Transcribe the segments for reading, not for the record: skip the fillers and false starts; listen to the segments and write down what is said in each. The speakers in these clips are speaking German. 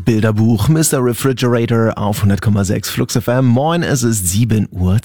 Bilderbuch, Mr. Refrigerator auf 100,6 Flux FM. Moin, es ist 7:12 Uhr.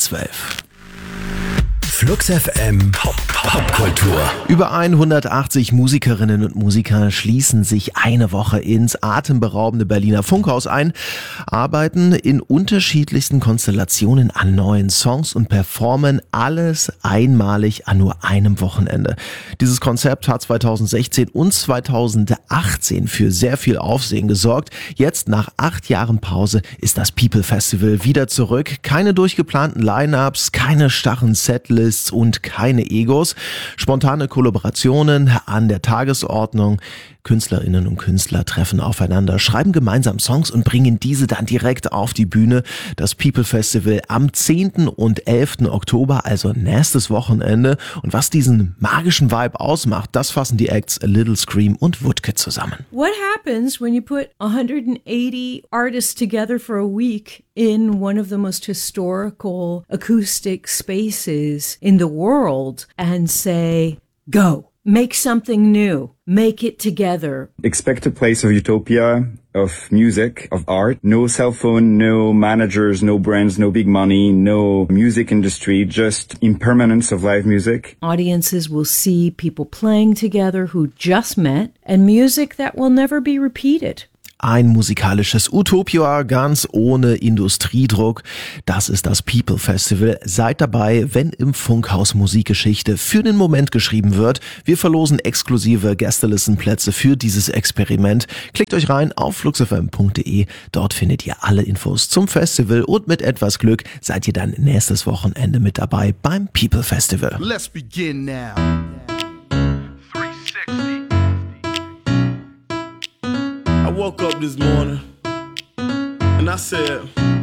Flux FM Popkultur. Über 180 Musikerinnen und Musiker schließen sich eine Woche ins atemberaubende Berliner Funkhaus ein, arbeiten in unterschiedlichsten Konstellationen an neuen Songs und performen alles einmalig an nur einem Wochenende. Dieses Konzept hat 2016 und 2018 für sehr viel Aufsehen gesorgt. Jetzt, nach 8 Jahren Pause, ist das People Festival wieder zurück. Keine durchgeplanten Line-Ups, keine starren Setlists und keine Egos. Spontane Kollaborationen an der Tagesordnung. Künstlerinnen und Künstler treffen aufeinander, schreiben gemeinsam Songs und bringen diese dann direkt auf die Bühne. Das People Festival am 10. und 11. Oktober, also nächstes Wochenende. Und was diesen magischen Vibe ausmacht, das fassen die Acts A Little Scream und Woodkid zusammen. What happens when you put 180 artists together for a week in one of the most historical acoustic spaces in the world and say, go? Make something new. Make it together. Expect a place of utopia, of music, of art. No cell phone, no managers, no brands, no big money, no music industry, just impermanence of live music. Audiences will see people playing together who just met and music that will never be repeated. Ein musikalisches Utopia, ganz ohne Industriedruck. Das ist das People Festival. Seid dabei, wenn im Funkhaus Musikgeschichte für den Moment geschrieben wird. Wir verlosen exklusive Gästelistenplätze für dieses Experiment. Klickt euch rein auf fluxfm.de. Dort findet ihr alle Infos zum Festival und mit etwas Glück seid ihr dann nächstes Wochenende mit dabei beim People Festival. Let's begin now. 360. I woke up this morning and I said,